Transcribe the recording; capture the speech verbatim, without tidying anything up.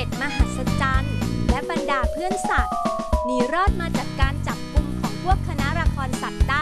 จ็ดมหัศจรรย์และบรรดาเพื่อนสัตว์หนีรอดมาจากการจับกุมของพวกคณะละครสัตว์ได้